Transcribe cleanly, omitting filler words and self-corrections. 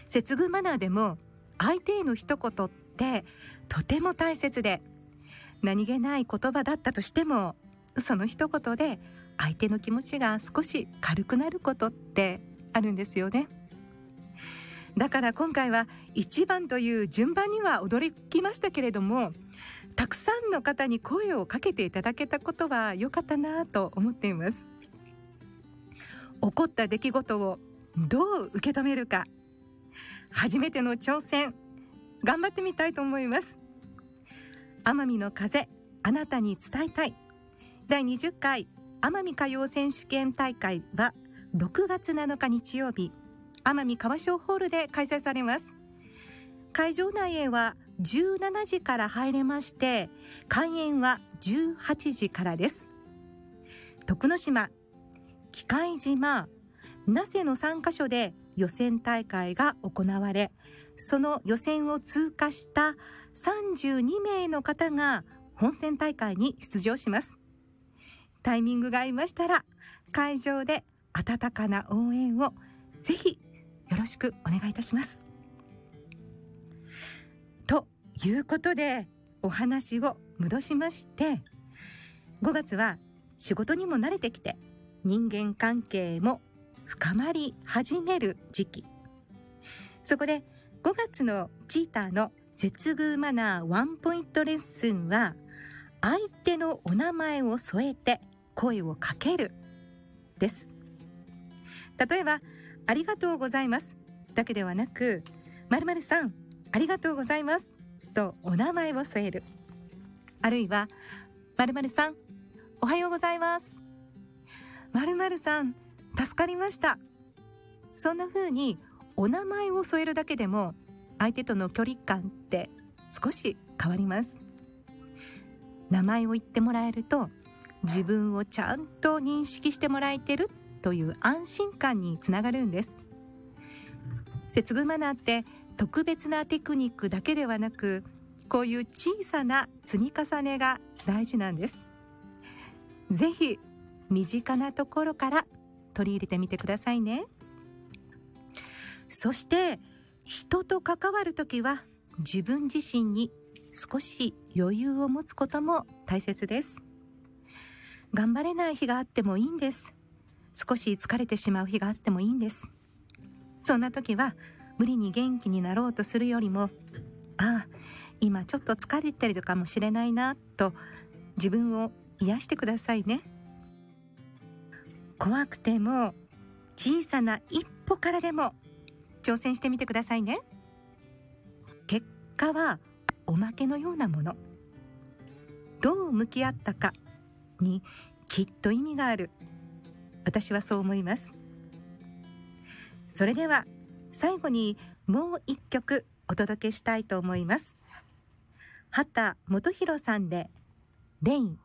接遇マナーでも相手への一言ってとても大切で、何気ない言葉だったとしてもその一言で相手の気持ちが少し軽くなることってあるんですよね。だから今回は1番という順番には驚きましたけれども、たくさんの方に声をかけていただけたことは良かったなと思っています。起こった出来事をどう受け止めるか、初めての挑戦頑張ってみたいと思います。奄美の風、あなたに伝えたい第20回奄美歌謡選手権大会は6月7日日曜日、奄美川商ホールで開催されます。会場内へは17時から入れまして、開演は18時からです。徳之島、喜界島、那勢の3カ所で予選大会が行われ、その予選を通過した32名の方が本選大会に出場します。タイミングが合いましたら会場で温かな応援をぜひよろしくお願いいたします。ということで、お話を戻しまして、5月は仕事にも慣れてきて人間関係も深まり始める時期。そこで5月のチーターの接遇マナーワンポイントレッスンは、相手のお名前を添えて声をかけるです。例えば、ありがとうございますだけではなく、〇〇さんありがとうございますとお名前を添える。あるいは、〇〇さんおはようございます、〇〇さん助かりました。そんな風にお名前を添えるだけでも相手との距離感って少し変わります。名前を言ってもらえると、自分をちゃんと認識してもらえてるという安心感につながるんです。接遇マナーって特別なテクニックだけではなく、こういう小さな積み重ねが大事なんです。ぜひ身近なところから取り入れてみてくださいね。そして人と関わるときは自分自身に少し余裕を持つことも大切です。頑張れない日があってもいいんです。少し疲れてしまう日があってもいいんです。そんな時は無理に元気になろうとするよりも、今ちょっと疲れてるかもしれないなと自分を癒してくださいね。怖くても小さな一歩からでも挑戦してみてくださいね。結果はおまけのようなもの。どう向き合ったかにきっと意味がある。私はそう思います。それでは最後にもう一曲お届けしたいと思います。畑基博さんでレイン。